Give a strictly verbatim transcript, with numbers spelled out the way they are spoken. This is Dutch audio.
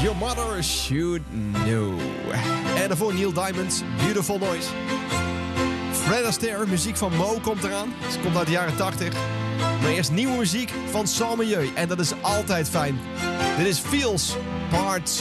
Your Mother Should Know. En daarvoor Neil Diamond, Beautiful Noise. Fred Astaire, muziek van Mo, komt eraan. Ze komt uit de jaren tachtig. Maar eerst nieuwe muziek van Saul Milieu. En dat is altijd fijn. Dit is Feels Part